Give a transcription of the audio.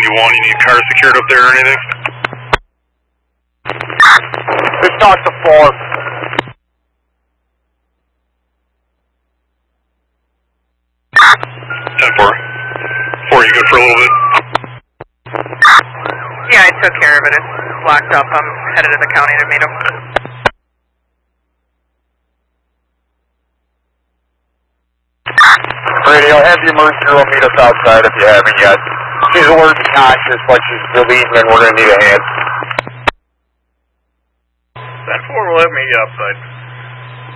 1, you need car secured up there or anything? Just talk to 4. 10-4. 4, you good for a little bit? Yeah, I took care of it. It's locked up. I'm headed to the county to meet him. Radio, have the emergency room meet us outside if you haven't yet. She's alert and conscious, but she's bleeding and we're going to need a hand. 10-4, we'll have meet you outside.